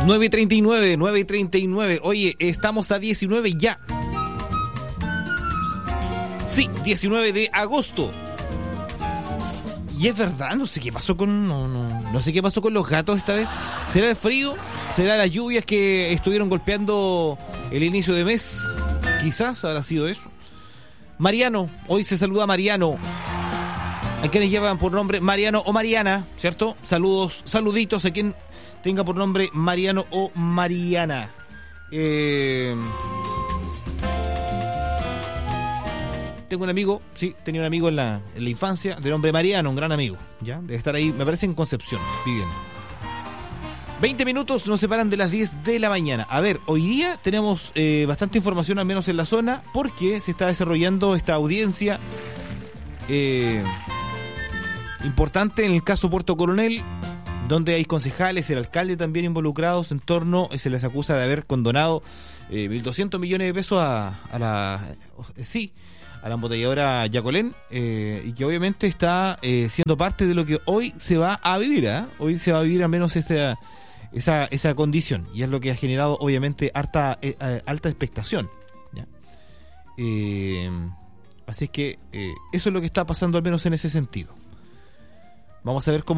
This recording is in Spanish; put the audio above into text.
9:39, 9:39. Oye, estamos a 19 ya. Sí, 19 de agosto. Y es verdad, no sé qué pasó con no sé qué pasó con los gatos esta vez. ¿Será el frío? ¿Será las lluvias que estuvieron golpeando el inicio de mes? Quizás habrá sido eso. Mariano, hoy se saluda a Mariano. Hay quienes llevan por nombre Mariano o Mariana, ¿cierto? Saludos, saluditos a quien tenga por nombre Mariano o Mariana. Tengo un amigo, sí, tenía un amigo en la infancia de nombre Mariano, un gran amigo, ¿ya? Debe estar ahí, me parece en Concepción, viviendo. 20 minutos nos separan de las 10 de la mañana. A ver, hoy día tenemos bastante información, al menos en la zona, porque se está desarrollando esta audiencia importante en el caso Puerto Coronel, donde hay concejales, el alcalde también involucrados en torno, se les acusa de haber condonado 1.200 millones de pesos a la embotelladora Yacolén, y que obviamente está siendo parte de lo que hoy se va a vivir, hoy se va a vivir al menos esa condición, y es lo que ha generado obviamente alta expectación, ¿ya? Así es que eso es lo que está pasando al menos en ese sentido. Vamos a ver cómo